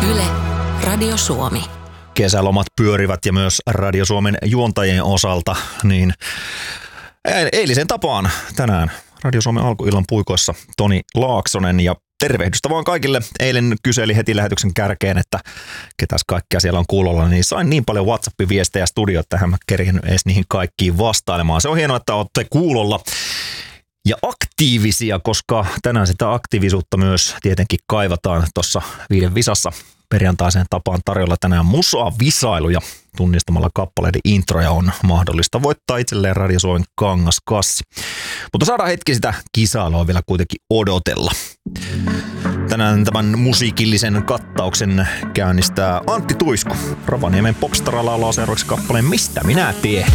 Yle, Radio Suomi. Kesälomat pyörivät ja myös Radio Suomen juontajien osalta, niin eilisen tapaan tänään Radio Suomen alkuillan puikoissa Toni Laaksonen ja tervehdystä vaan kaikille. Eilen kyseli heti lähetyksen kärkeen, että ketäs kaikkea siellä on kuulolla, niin sain niin paljon WhatsApp-viestejä studioon, että tähän mä kerien edes niihin kaikkiin vastailemaan. Se on hienoa, että olette kuulolla ja aktiivisia, koska tänään sitä aktiivisuutta myös tietenkin kaivataan tuossa 5 visassa. Perjantaiseen tapaan tarjolla tänään musa-visailuja. Tunnistamalla kappaleiden introja on mahdollista voittaa itselleen Radio Suomen kangaskassi. Mutta saadaan hetki sitä kisailua vielä kuitenkin odotella. Tänään tämän musiikillisen kattauksen käynnistää Antti Tuisku. Rovaniemen Popstara laulaa seuraavaksi kappaleen Mistä minä tiedän.